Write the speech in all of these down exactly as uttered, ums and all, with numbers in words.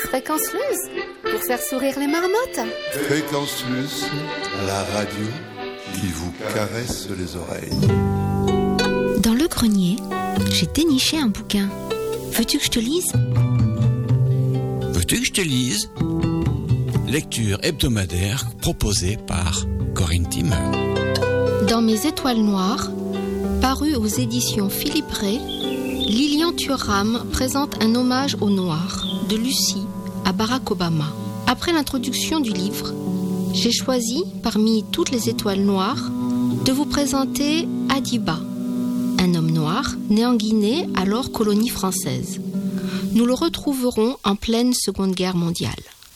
Fréquence Luce, pour faire sourire les marmottes. Fréquence Luce, la radio qui vous caresse les oreilles. Dans le grenier, j'ai déniché un bouquin. Veux-tu que je te lise ? Veux-tu que je te lise ? Lecture hebdomadaire proposée par Corinne Timmer. Dans mes étoiles noires, paru aux éditions Philippe Ray, Lilian Thuram présente un hommage aux Noirs, de Lucie à Barack Obama. Après l'introduction du livre, j'ai choisi, parmi toutes les étoiles noires, de vous présenter Adiba, un homme noir né en Guinée, alors colonie française. Nous le retrouverons en pleine Seconde Guerre mondiale.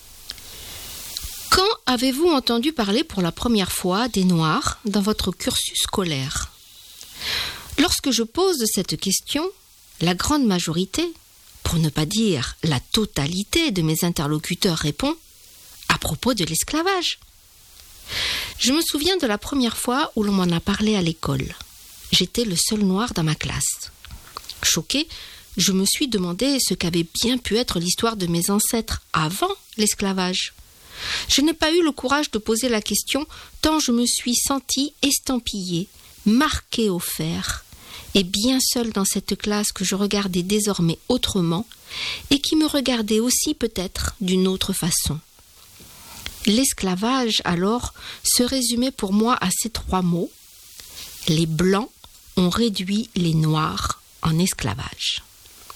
Quand avez-vous entendu parler pour la première fois des Noirs dans votre cursus scolaire ? Lorsque je pose cette question, la grande majorité, pour ne pas dire la totalité de mes interlocuteurs répond à propos de l'esclavage. Je me souviens de la première fois où l'on m'en a parlé à l'école. J'étais le seul noir dans ma classe. Choquée, je me suis demandé ce qu'avait bien pu être l'histoire de mes ancêtres avant l'esclavage. Je n'ai pas eu le courage de poser la question tant je me suis sentie estampillée, marquée au fer, et bien seule dans cette classe que je regardais désormais autrement et qui me regardait aussi peut-être d'une autre façon. L'esclavage, alors, se résumait pour moi à ces trois mots. Les Blancs ont réduit les Noirs en esclavage.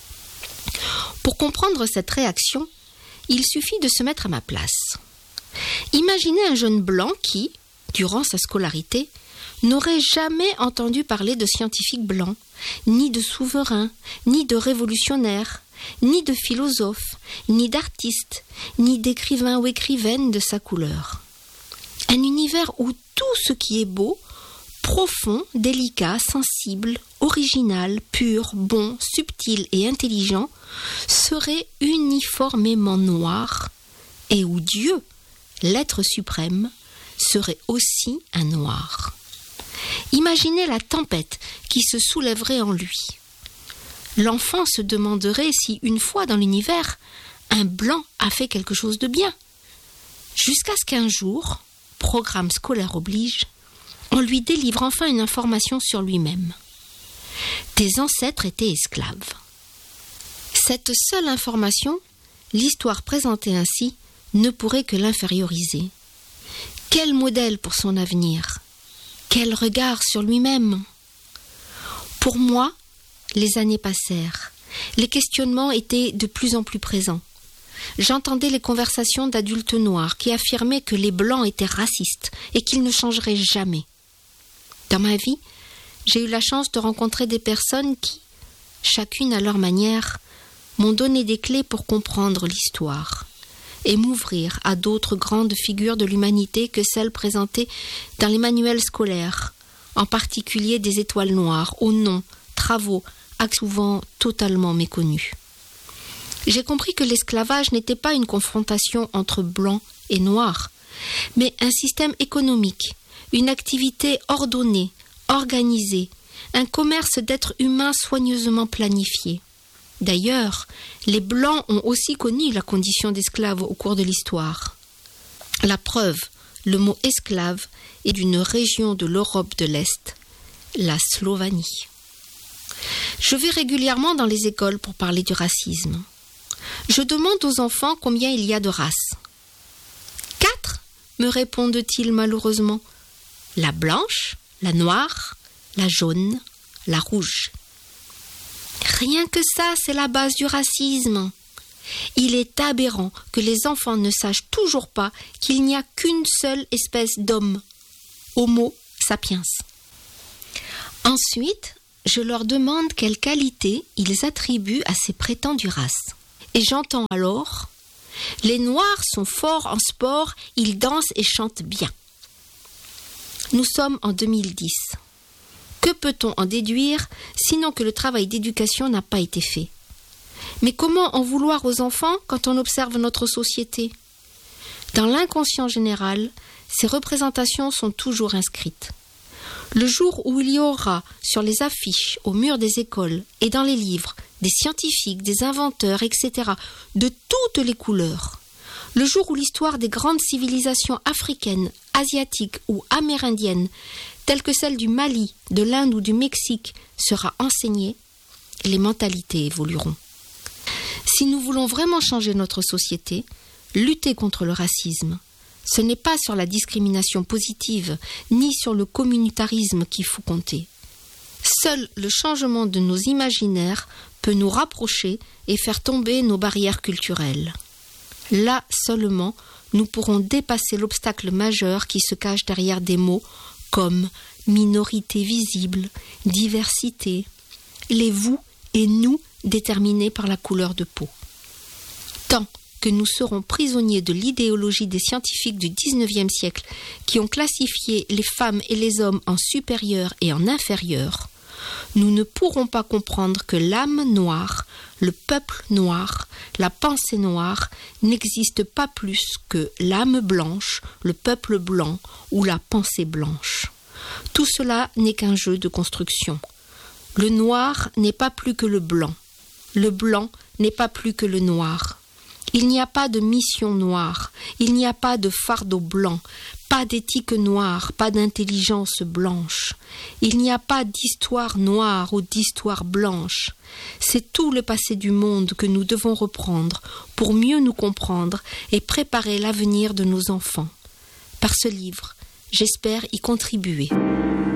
Pour comprendre cette réaction, il suffit de se mettre à ma place. Imaginez un jeune blanc qui, durant sa scolarité, n'aurait jamais entendu parler de scientifiques blancs, ni de souverains, ni de révolutionnaires, ni de philosophes, ni d'artistes, ni d'écrivains ou écrivaines de sa couleur. Un univers où tout ce qui est beau, profond, délicat, sensible, original, pur, bon, subtil et intelligent serait uniformément noir et où Dieu, l'être suprême, serait aussi un noir. Imaginez la tempête qui se soulèverait en lui. L'enfant se demanderait si, une fois dans l'univers, un blanc a fait quelque chose de bien. Jusqu'à ce qu'un jour, programme scolaire oblige, on lui délivre enfin une information sur lui-même. Tes ancêtres étaient esclaves. Cette seule information, l'histoire présentée ainsi, ne pourrait que l'inférioriser. Quel modèle pour son avenir ? Quel regard sur lui-même ? Pour moi, les années passèrent. Les questionnements étaient de plus en plus présents. J'entendais les conversations d'adultes noirs qui affirmaient que les Blancs étaient racistes et qu'ils ne changeraient jamais. Dans ma vie, j'ai eu la chance de rencontrer des personnes qui, chacune à leur manière, m'ont donné des clés pour comprendre l'histoire et m'ouvrir à d'autres grandes figures de l'humanité que celles présentées dans les manuels scolaires, en particulier des étoiles noires, aux noms, travaux, actes souvent totalement méconnus. J'ai compris que l'esclavage n'était pas une confrontation entre blancs et noirs, mais un système économique, une activité ordonnée, organisée, un commerce d'êtres humains soigneusement planifié. D'ailleurs, les Blancs ont aussi connu la condition d'esclave au cours de l'histoire. La preuve, le mot esclave est d'une région de l'Europe de l'Est, la Slovanie. Je vais régulièrement dans les écoles pour parler du racisme. Je demande aux enfants combien il y a de races. Quatre, me répondent-ils malheureusement. La blanche, la noire, la jaune, la rouge. Rien que ça, c'est la base du racisme. Il est aberrant que les enfants ne sachent toujours pas qu'il n'y a qu'une seule espèce d'homme, Homo sapiens. Ensuite, je leur demande quelles qualités ils attribuent à ces prétendues races. Et j'entends alors « Les Noirs sont forts en sport, ils dansent et chantent bien ». Nous sommes en deux mille dix. Que peut-on en déduire, sinon que le travail d'éducation n'a pas été fait ? Mais comment en vouloir aux enfants quand on observe notre société ? Dans l'inconscient général, ces représentations sont toujours inscrites. Le jour où il y aura sur les affiches, au mur des écoles et dans les livres, des scientifiques, des inventeurs, et cetera, de toutes les couleurs, le jour où l'histoire des grandes civilisations africaines, asiatiques ou amérindiennes, telles que celle du Mali, de l'Inde ou du Mexique, sera enseignée, les mentalités évolueront. Si nous voulons vraiment changer notre société, lutter contre le racisme, ce n'est pas sur la discrimination positive, ni sur le communautarisme qu'il faut compter. Seul le changement de nos imaginaires peut nous rapprocher et faire tomber nos barrières culturelles. Là seulement, nous pourrons dépasser l'obstacle majeur qui se cache derrière des mots comme minorité visible, diversité, les vous et nous déterminés par la couleur de peau. Tant que nous serons prisonniers de l'idéologie des scientifiques du dix-neuvième siècle qui ont classifié les femmes et les hommes en supérieurs et en inférieurs, nous ne pourrons pas comprendre que l'âme noire, le peuple noir, la pensée noire n'existe pas plus que l'âme blanche, le peuple blanc ou la pensée blanche. Tout cela n'est qu'un jeu de construction. Le noir n'est pas plus que le blanc. Le blanc n'est pas plus que le noir. Il n'y a pas de mission noire, il n'y a pas de fardeau blanc, pas d'éthique noire, pas d'intelligence blanche. Il n'y a pas d'histoire noire ou d'histoire blanche. C'est tout le passé du monde que nous devons reprendre pour mieux nous comprendre et préparer l'avenir de nos enfants. Par ce livre, j'espère y contribuer.